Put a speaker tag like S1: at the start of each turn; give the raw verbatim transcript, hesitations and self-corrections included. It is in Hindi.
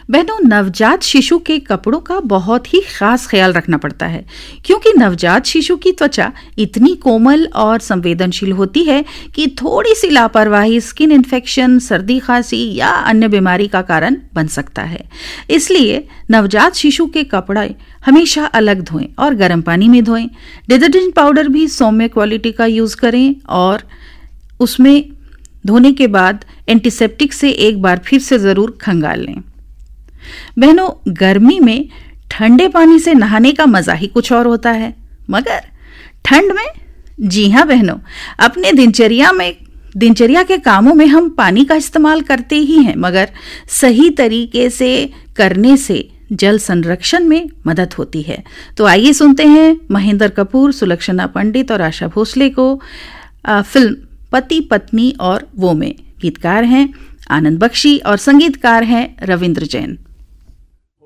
S1: बहनों, नवजात शिशु के कपड़ों का बहुत ही खास ख्याल रखना पड़ता है, क्योंकि नवजात शिशु की त्वचा इतनी कोमल और संवेदनशील होती है कि थोड़ी सी लापरवाही स्किन इन्फेक्शन, सर्दी खांसी या अन्य बीमारी का कारण बन सकता है। इसलिए नवजात शिशु के कपड़े हमेशा अलग धोएं और गर्म पानी में धोएं। डिटर्जेंट पाउडर भी सौम्य क्वालिटी का यूज करें और उसमें धोने के बाद एंटीसेप्टिक से एक बार फिर से जरूर खंगाल लें। बहनों, गर्मी में ठंडे पानी से नहाने का मजा ही कुछ और होता है, मगर ठंड में, जी हाँ बहनों, अपने दिनचर्या में दिनचर्या के कामों में हम पानी का इस्तेमाल करते ही हैं, मगर सही तरीके से करने से जल संरक्षण में मदद होती है। तो आइए सुनते हैं महेंद्र कपूर, सुलक्षणा पंडित और आशा भोसले को आ, फिल्म पति पत्नी और वो में। गीतकार हैं आनंद बख्शी और संगीतकार हैं रविंद्र जैन।